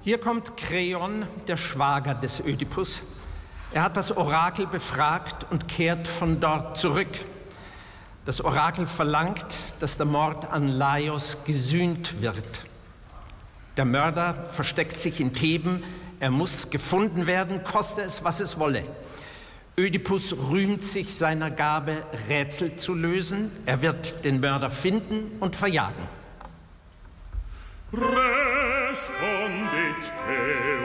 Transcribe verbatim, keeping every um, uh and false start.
Hier kommt Kreon, der Schwager des Ödipus. Er hat das Orakel befragt und kehrt von dort zurück. Das Orakel verlangt, dass der Mord an Laios gesühnt wird. Der Mörder versteckt sich in Theben. Er muss gefunden werden, koste es, was es wolle. Ödipus rühmt sich seiner Gabe, Rätsel zu lösen. Er wird den Mörder finden und verjagen. Respondit